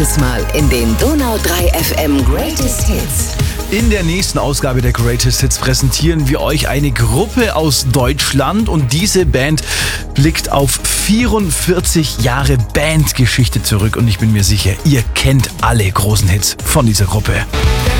Mal in den Donau 3 FM Greatest Hits. In der nächsten Ausgabe der Greatest Hits präsentieren wir euch eine Gruppe aus Deutschland und diese Band blickt auf 44 Jahre Bandgeschichte zurück und ich bin mir sicher, ihr kennt alle großen Hits von dieser Gruppe.